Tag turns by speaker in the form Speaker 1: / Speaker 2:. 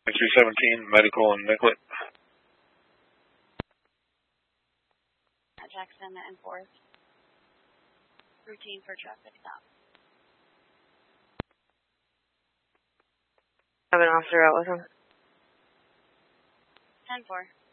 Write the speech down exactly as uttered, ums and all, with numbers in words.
Speaker 1: three seventeen, medical and Nicollet.
Speaker 2: Jackson and fourth. Routine for traffic stop.
Speaker 3: I have an officer out with him.
Speaker 2: ten four.